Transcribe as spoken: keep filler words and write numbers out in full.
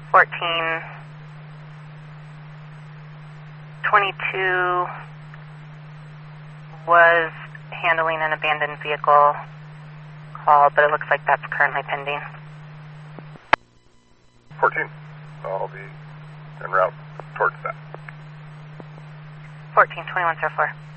fourteen twenty-two was handling an abandoned vehicle call, but it looks like that's currently pending. fourteen, I'll be en route towards that. fourteen twenty-one, zero four.